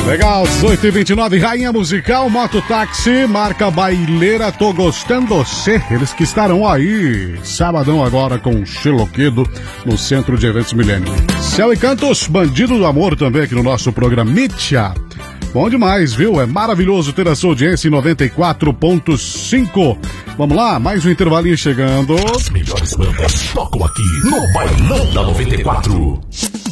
Legal, 18h29, Rainha Musical, Mototáxi, marca Baileira, Tô Gostando Cê. Eles que estarão aí, sabadão agora com Xiloquedo, no Centro de Eventos Milênio. Céu e Cantos, Bandido do Amor também aqui no nosso programa Mítia. Bom demais, viu? É maravilhoso ter a sua audiência em 94.5. Vamos lá, mais um intervalinho chegando. As melhores bandas tocam aqui no Bailão da 94.